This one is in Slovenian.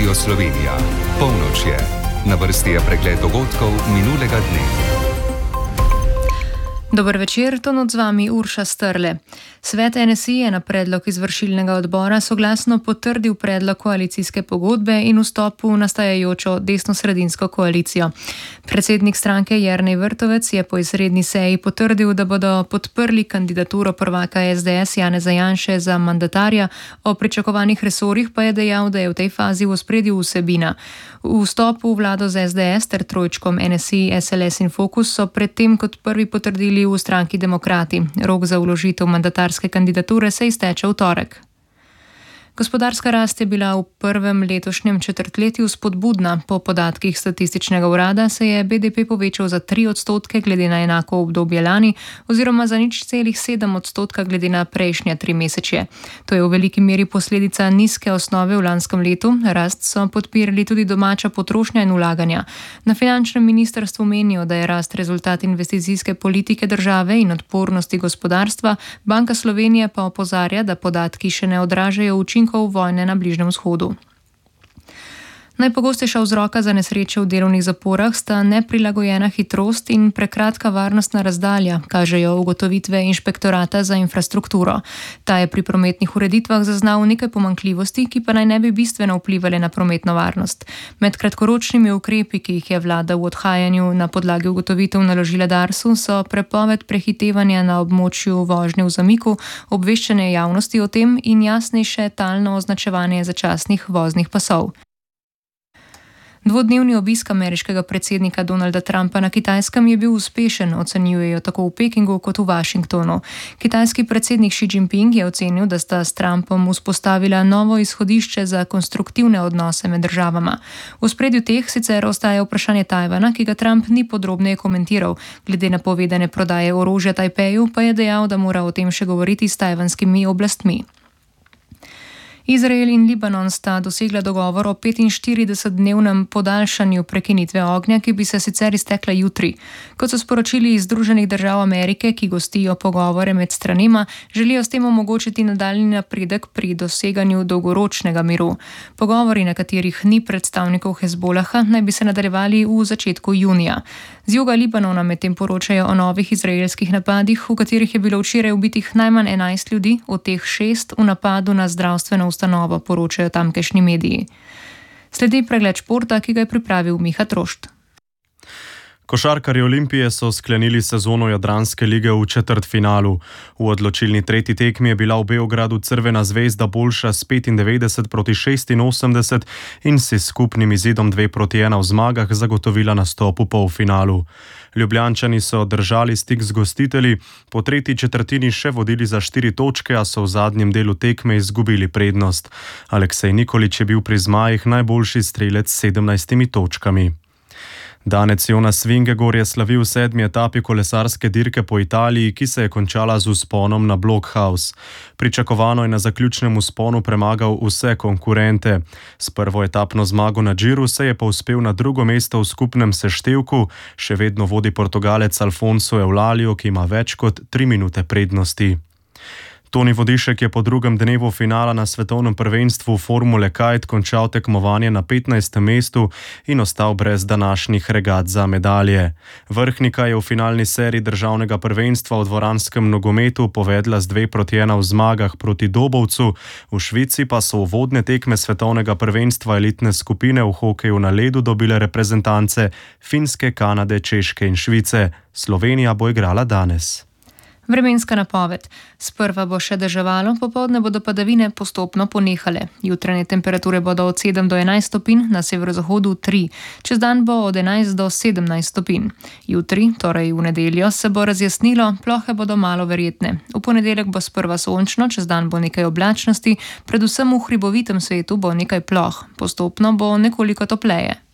Radio Slovenija. Polnoč je. Na vrsti je pregled dogodkov minulega dne. Dober večer, to noč z vami Urša Strle. Svet NSI je na predlog izvršilnega odbora soglasno potrdil predlog koalicijske pogodbe in vstop v nastajajočo desnosredinsko koalicijo. Predsednik stranke Jernej Vrtovec je po izredni seji potrdil, da bodo podprli kandidaturo prvaka SDS Janeza Janše za mandatarja, o pričakovanih resorjih pa je dejal, da je v tej fazi v ospredju vsebina. Vstop v vlado z SDS ter trojčkom NSI, SLS in Fokus so predtem kot prvi potrdili v stranki Demokrati. Rok za vložitev mandatarske kandidature se izteče v torek. Gospodarska rast je bila v prvem letošnjem četrtletju spodbudna. Po podatkih statističnega urada se je BDP povečal za 3% glede na enako obdobje lani oziroma za 0,7% glede na prejšnja 3 mesečje. To je v veliki meri posledica nizke osnove v lanskem letu. Rast so podpirali tudi domača potrošnja in vlaganja. Na finančnem ministrstvu menijo, da je rast rezultat investicijske politike države in odpornosti gospodarstva. Banka Slovenije pa opozarja, da podatki še ne odražajo učinkov vojne na Bližnjem vzhodu. Najpogostejša vzroka za nesreče v delovnih zaporah sta neprilagojena hitrost in prekratka varnostna razdalja, kažejo ugotovitve Inšpektorata za infrastrukturo. Ta je pri prometnih ureditvah zaznal nekaj pomanjkljivosti, ki pa naj ne bi bistveno vplivali na prometno varnost. Med kratkoročnimi ukrepi, ki jih je vlada v odhajanju na podlagi ugotovitev naložila Darsu, so prepoved prehitevanja na območju vožnje v zamiku, obveščanje javnosti o tem in jasnejše talno označevanje začasnih voznih pasov. Dvodnevni obisk ameriškega predsednika Donalda Trumpa na Kitajskem je bil uspešen, ocenjujejo tako v Pekingu kot v Washingtonu. Kitajski predsednik Xi Jinping je ocenil, da sta s Trumpom vzpostavila novo izhodišče za konstruktivne odnose med državama. V ospredju teh sicer ostaja vprašanje Tajvana, ki ga Trump ni podrobneje komentiral. Glede na povedane prodaje orožja Tajpeju pa je dejal, da mora o tem še govoriti s tajvanskimi oblastmi. Izrael in Libanon sta dosegla dogovor o 45-dnevnem podaljšanju prekinitve ognja, ki bi se sicer iztekla jutri. Kot so sporočili iz Združenih držav Amerike, ki gostijo pogovore med stranema, želijo s tem omogočiti nadaljnji napredek pri doseganju dolgoročnega miru. Pogovori, na katerih ni predstavnikov Hezbolaha, naj bi se nadaljevali v začetku junija. Z juga Libanona medtem poročajo o novih izraelskih napadih, v katerih je bilo včeraj ubitih najmanj 11 ljudi, od teh 6 v napadu na zdravstveno ustanovo, poročajo tamkajšnji mediji. Sledi pregled športa, ki ga je pripravil Miha Trošt. Košarkarji Olimpije so sklenili sezono Jadranske lige v četrtfinalu. V odločilni tretji tekmi je bila v Beogradu Crvena zvezda boljša s 95-86 in si s skupnim izidom 2-1 v zmagah zagotovila nastop v polfinalu. Ljubljančani so držali stik z gostitelji, po tretji četrtini še vodili za 4 točke, a so v zadnjem delu tekme izgubili prednost. Aleksej Nikolić je bil pri zmajih najboljši strelec s 17 točkami. Danec Jonas Vingegor je slavil v 7. etapi kolesarske dirke po Italiji, ki se je končala z vzponom na Blockhaus. Pričakovano je na zaključnem vzponu premagal vse konkurente. S prvo etapno zmago na Giru se je povzpel na drugo mesto v skupnem seštevku, še vedno vodi Portugalec Alfonso Eulalio, ki ima več kot 3 minute prednosti. Toni Vodišek je po drugem dnevu finala na svetovnem prvenstvu Formule Kite končal tekmovanje na 15. mestu in ostal brez današnjih regat za medalje. Vrhnika je v finalni seriji državnega prvenstva v dvoranskem nogometu povedla z 2-1 v zmagah proti Dobovcu, v Švici pa so uvodne tekme svetovnega prvenstva elitne skupine v hokeju na ledu dobile reprezentance Finske, Kanade, Češke in Švice. Slovenija bo igrala danes. Vremenska napoved. Sprva bo še deževalo, popoldne bodo padavine postopno ponehale. Jutranje temperature bodo od 7 do 11 stopinj, na severozahodu 3. Čez dan bo od 11 do 17 stopinj. Jutri, torej v nedeljo, se bo razjasnilo, plohe bodo malo verjetne. V ponedeljek bo sprva sončno, čez dan bo nekaj oblačnosti, predvsem v hribovitem svetu bo nekaj ploh. Postopno bo nekoliko topleje.